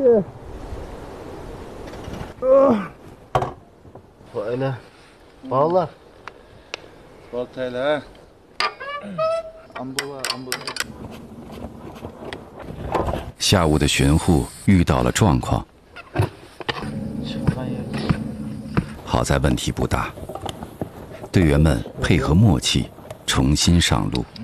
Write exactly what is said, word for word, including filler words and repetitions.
谢。啊，回来，饱了。 包开了。安不啊，安不。 下午的巡护遇到了状况，好在问题不大，队员们配合默契，重新上路。